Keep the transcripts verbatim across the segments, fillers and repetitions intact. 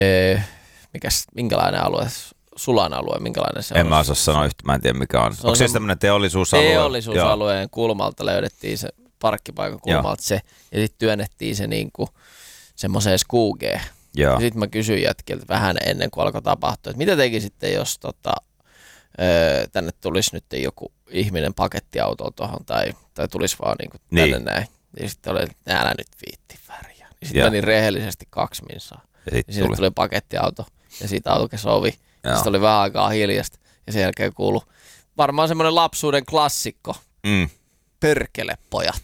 Ee, mikäs, minkälainen alue? Sulan alue, minkälainen se en on? En mä osaa sanoa yhtä, mä en tiedä mikä on. se Onko se se tämmöinen teollisuusalue? Teollisuusalueen kulmalta löydettiin se parkkipaikan kulmalta se, ja sitten työnnettiin se niinku semmoiseen skuugeen. Ja sitten mä kysyin jätkiltä vähän ennen kuin alkoi tapahtua, että mitä tekisitte, jos tota, öö, tänne tulisi nyt joku ihminen pakettiautolla tuohon, tai, tai tulisi vaan niinku tänne niin. näin. Ja sitten oli, että älä nyt viitti väriä. Ja sitten meni rehellisesti kaksi minsaa. Ja sitten tuli. tuli pakettiauto, ja siitä aukesi ovi. Ja sitten oli vähän aikaa hiljasta, ja sen jälkeen kuului varmaan semmoinen lapsuuden klassikko. Mm. Pörkele, pojat.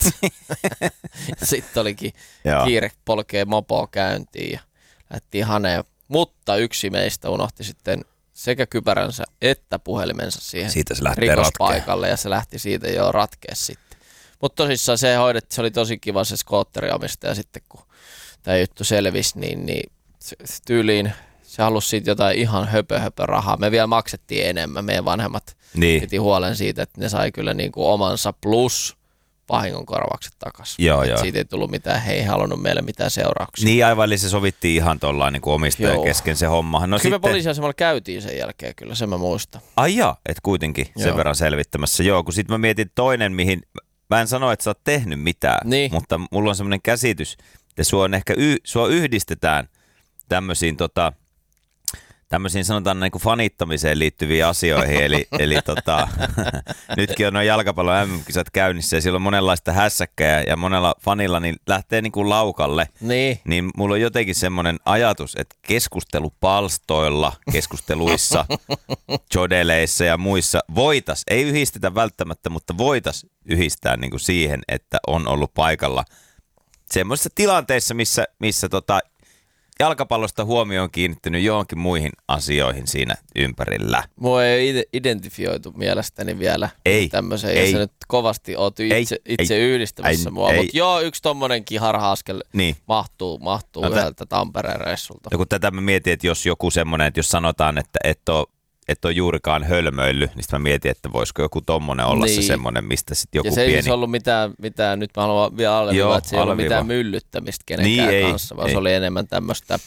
Sitten olikin Joo. kiire polkee mopoa käyntiin ja lähtiin haneen. Mutta yksi meistä unohti sitten sekä kypäränsä että puhelimensa siihen rikospaikalle. Ja se lähti siitä jo ratkea sitten. Mutta tosissaan se hoidettiin, se oli tosi kiva se skootteriomista. Ja sitten kun tämä juttu selvisi, niin, niin tyyliin se halusi siitä jotain ihan höpö, höpö rahaa. Me vielä maksettiin enemmän. Meidän vanhemmat niin. piti huolen siitä, että ne sai kyllä niin kuin omansa plus vahingonkorvaukset takaisin. Joo, joo. Siitä ei tullut mitään, he ei halunnut meille mitään seurauksia. Niin aivan, eli se sovittiin ihan tuollain niin omistajan kesken se homma. No kyllä sitten... me poliisiasemalla käytiin sen jälkeen, kyllä sen mä muistan. Ai jaa, et kuitenkin joo. sen verran selvittämässä. Joo, kun sitten mä mietin toinen, mihin, mä en sano, että sä oot tehnyt mitään, niin. mutta mulla on semmoinen käsitys, että sua, on ehkä y... sua yhdistetään tämmöisiin tota... tämmöisiin sanotaan niin kuin fanittamiseen liittyviin asioihin, eli, eli tota, nytkin on noin jalkapallon M M-kisat käynnissä ja siellä on monenlaista hässäkkää ja monella fanilla niin lähtee niin kuin laukalle, niin. niin mulla on jotenkin semmoinen ajatus, että keskustelupalstoilla, keskusteluissa, jodeleissa ja muissa voitais, ei yhdistetä välttämättä, mutta voitais yhdistää niin kuin siihen, että on ollut paikalla semmoisissa tilanteissa, missä, missä tota, jalkapallosta huomio on kiinnittynyt johonkin muihin asioihin siinä ympärillä. Mua ei identifioitu mielestäni vielä ei, tämmöiseen, ei. ja sä nyt kovasti oot itse, ei, itse ei, yhdistämässä ei, mua, mutta joo, yksi tommonenkin harha-askel niin. mahtuu, mahtuu no, yhdeltä Tampereen reissulta. Ja kun tätä mä mietin, että jos joku semmoinen, että jos sanotaan, että et ole, et ole juurikaan hölmöilly, niin sitten mä mietin, että voisiko joku tommonen olla niin. se semmoinen, mistä sitten joku pieni... Ja se pieni... ei siis ollut mitään, mitään, nyt mä haluan vielä alleviivaa, että se ei ollut mitään myllyttämistä kenenkään niin, kanssa, ei, vaan ei. se oli enemmän tämmöistä,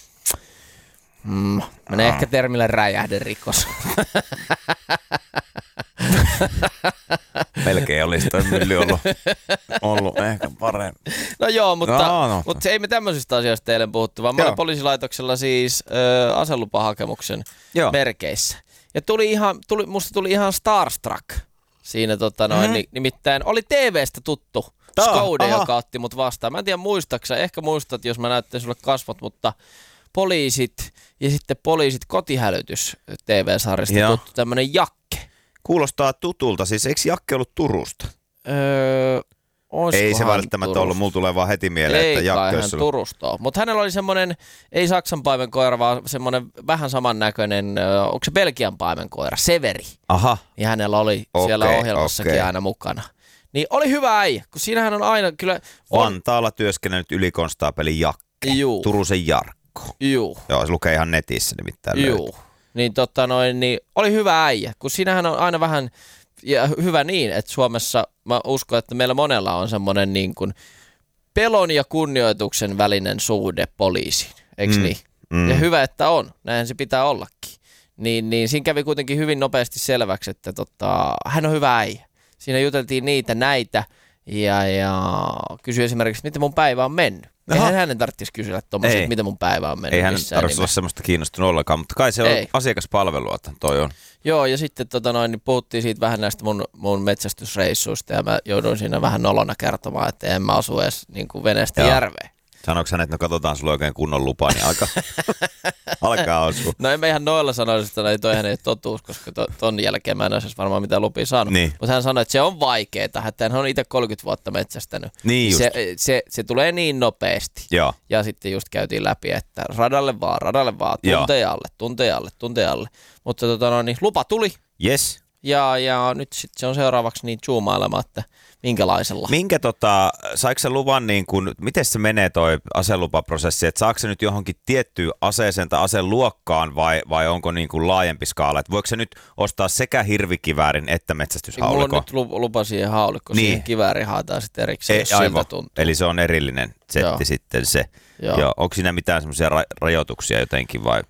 mm, menee ehkä termille räjähderikos. Melkein olisi toi mylly ollut, ollut ehkä parempi. No joo, mutta, no, no. mutta ei me tämmöisistä asioista teille puhuttu, vaan mä olin poliisilaitoksella siis ö, aselupahakemuksen joo. merkeissä. Ja tuli ihan, tuli, musta tuli ihan starstruck siinä, tota noin, mm-hmm. nimittäin oli T V:stä tuttu Skoude, joka otti mut vastaan. Mä en tiedä muistaaksä, ehkä muistat, jos mä näytän sulle kasvot, mutta poliisit ja sitten poliisit kotihälytys T V-sarjasta joo. tuttu tämmönen Jakke. Kuulostaa tutulta, siis eikö Jakke ollut Turusta? Öö, ei se välttämättä Turusta. ollut, mulla tulee vaan heti mieleen, ei että Jakke olisi ollut. Turusta ole. Mutta hänellä oli semmoinen, ei Saksan paimenkoira, vaan semmoinen vähän samannäköinen, onko se Belgian paimenkoira, Severi. Aha. Ja hänellä oli okay, siellä ohjelmassakin okay. aina mukana. Niin oli hyvä äijä, kun siinähän on aina kyllä... On... Vantaalla työskennellyt ylikonstaapeli Jakke, Juu. Turusen Jarkko. Juu. Joo, se lukee ihan netissä nimittäin. Juu. Löytyy. Niin, tota noin, niin oli hyvä äijä, kun siinähän on aina vähän, ja hyvä niin, että Suomessa mä uskon, että meillä monella on semmoinen niin kuin pelon ja kunnioituksen välinen suhde poliisiin, eikö mm, niin? Mm. Ja hyvä, että on, näinhän se pitää ollakin. Niin, niin siinä kävi kuitenkin hyvin nopeasti selväksi, että tota, hän on hyvä äijä. Siinä juteltiin niitä, näitä ja, ja kysyi esimerkiksi, miten mun päivä on mennyt. Aha. Eihän hänen tarvitsisi kysyä tuommoiset, miten mun päivä on mennyt. Ei hänen tarvitsisi olla semmoista kiinnostunut ollenkaan, mutta kai se on Ei. asiakaspalvelua, toi on. Joo, ja sitten tota noin, niin puhuttiin siitä vähän näistä mun, mun metsästysreissuista, ja mä jouduin siinä vähän nolona kertomaan, että en mä asu edes niin kuin veneestä Joo. järveen. Sanoiko hän, että no katsotaan sulla oikein kunnon lupa, niin alkaa, alkaa osua. No en mä ihan noilla sanoisi, että toihan ei ole totuus, koska to, ton jälkeen mä en olisi varmaan mitään lupia saanut. Niin. Mutta hän sanoi, että se on vaikeaa, että hän on itse kolmekymmentä vuotta metsästänyt. Niin se, se, se tulee niin nopeasti. Joo. Ja sitten just käytiin läpi, että radalle vaan, radalle vaan, tuntejalle, tuntejalle, tuntejalle. Mutta tota no, niin lupa tuli. Yes. Ja, ja nyt sitten se on seuraavaksi niin zoomailemaan, että minkälaisella. Minkä tota, saiko se luvan, niin kun, miten se menee toi aselupaprosessi, että saako se nyt johonkin tiettyyn aseeseen tai aseluokkaan vai, vai onko niin kuin laajempi skaala, että voiko se nyt ostaa sekä hirvikiväärin että metsästyshaulikon? Mulla on nyt lupa siihen haulikko, niin. Siihen kivääri haetaan sitten erikseen, Ei, jos siltä tuntuu. Eli se on erillinen setti Joo. sitten se. Joo. Joo. Onko siinä mitään semmoisia ra- rajoituksia jotenkin vai?